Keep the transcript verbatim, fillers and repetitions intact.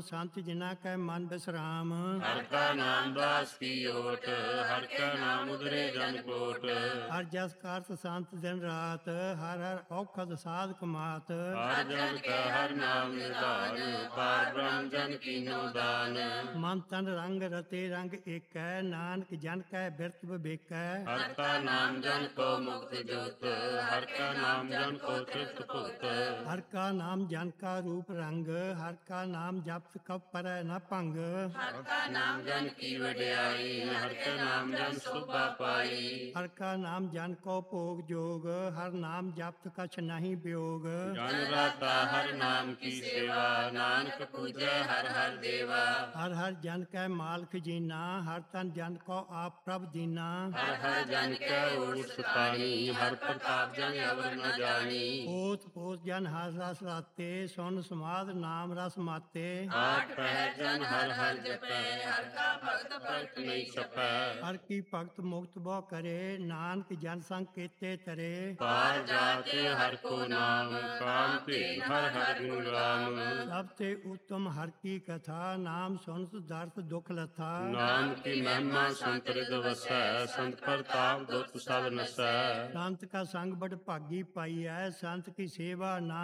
ਸੰਤ ਜਿਨਾ ਕੈ ਮਨ ਬਿਸਰਾਮ। ਹਰ ਕਾ ਨਾਮ ਦਾਸ ਕੀ ਓਟ, ਹਰ ਕਾ ਨਾਮ ਉਦਰੇ ਜਨ ਕੋਟ। ਹਰ ਜਸ ਕਰਤ ਸੰਤ ਦਿਨ ਰਾਤ, ਹਰ ਹਰ ਔਖਦ ਸਾਧਕ ਮਾਤ। ਹਰ ਜਨ ਕਾ ਹਰ ਨਾਮ ਨਿਧਾਨ, ਪਾਰ ਬ੍ਰਹਮ ਜਨ ਕੀਨੋ ਦਾਨ। ਮਨ ਤਨ ਰੰਗ ਰਤੇ ਰੰਗ ਏਕੈ, ਨਾਨਕ ਜਨ ਕੈ ਬਿਰਤ ਵਿਵੇਕੈ। ਹਰ ਕਾ ਨਾਮ ਜਨ ਕੋ ਮੁਕਤ ਜੋਤ, ਹਰ ਕਾ ਨਾਮ ਜਨ ਕੋ ਤ੍ਰਿਪਤ ਭੁਗਤ। ਹਰ ਕਾ ਨਾਮ ਜਨ ਕਾ ਰੂਪ ਰੰਗ, ਹਰ ਕਾ ਨਾਮ ਜਪਤ ਕਬ ਪਰੈ ਨ ਭੰਗ। ਹਰ ਕਾ ਨਾਮ ਜਨ ਕੀ ਵਡਿਆਈ, ਹਰ ਕਾ ਨਾਮ ਜਨ ਸੋਭਾ ਪਾਈ। ਹਰ ਕਾ ਨਾਮ ਜਨ ਕੋ ਭੋਗ ਜੋਗ, ਹਰ ਨਾਮ ਜਪਤ ਕਛ ਨਹੀਂ ਬਿਯੋਗ। ਜਨ ਰਾਤਾ ਹਰ ਨਾਮ ਕੀ ਸੇਵਾ, ਨਾਨਕ ਪੂਜੈ ਹਰ ਹਰ ਦੇਵਾ। ਹਰ ਹਰ ਜਨ ਕੈ ਮਾਲਕ ਜੀਨਾ, ਹਰ ਤਨ ਜਨ ਕੋ ਆਪ ਪ੍ਰਭ ਦੀਨਾ। ਹਰ ਹਰ ਜਨ ਕੈ ਊਟ ਸਤਾਣੀ, ਹਰ ਪ੍ਰਤਾਪ ਜਨ ਅਵਰ ਨ ਜਾਣੀ। ਪੋਤ ਪੋਤ ਜਨ ਹਰ ਰਸ ਰਾਤੇ, ਸੁਨ ਸਮਾਦ ਨਾਮ ਰਸ ਮਾਤੇ। ਆਠ ਪਹਿਰ ਜਨ ਹਰ ਹਰ ਜਪੈ, ਹਰ ਕਾ ਭਗਤ ਭਗਤ ਨਹੀਂ ਛਪੈ। ਹਰ ਕੀ ਭਗਤ ਮੁਕਤ ਬੋ ਕਰੇ, ਨਾਨਕ ਜਨ ਸੰਗ ਕੀਤੇ ਤਰੇ। ਪਾਰ ਜਾਤੇ ਹਰ ਕੋ ਨਾਮ, ਕਾਮ ਧੇਨ ਹਰ ਹਰ ਗੁਣ ਰਾਮ। ਸਭ ਤੇ ਉਤਮ ਹਰ ਕੀ ਕਥਾ, ਨਾਮ ਸੁਨਤ ਦਰਦ ਦੁਖ ਲਥਾ। ਨਾਮ ਕੀ ਮਹਿਮਾ ਸੰਤ ਰਿਦ ਵਸੈ, ਸੰਤ ਪ੍ਰਤਾਪ ਦੁਖ ਸਭ ਨਸੈ। ਸੰਤ ਕਾ ਸੰਗ ਬੜ ਭਾਗੀ ਪਾਈਐ, ਸੰਤ ਕੀ ਸੇਵਾ ਨਾ